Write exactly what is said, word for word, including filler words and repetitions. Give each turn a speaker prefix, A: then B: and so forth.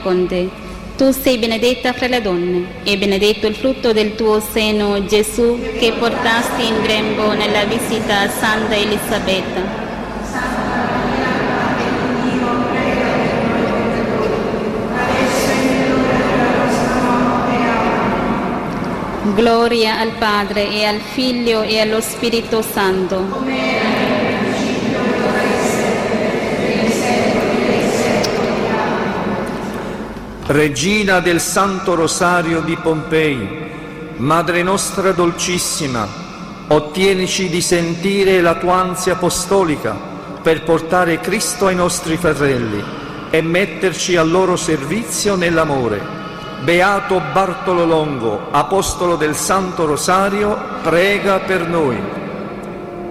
A: con te. Tu sei benedetta fra le donne, e benedetto il frutto del tuo seno, Gesù, che portasti in grembo nella visita a Santa Elisabetta. Gloria al Padre e al Figlio e allo Spirito Santo.
B: Regina del Santo Rosario di Pompei, Madre nostra dolcissima, ottienici di sentire la tua ansia apostolica per portare Cristo ai nostri fratelli e metterci al loro servizio nell'amore. Beato Bartolo Longo, apostolo del Santo Rosario, prega per noi.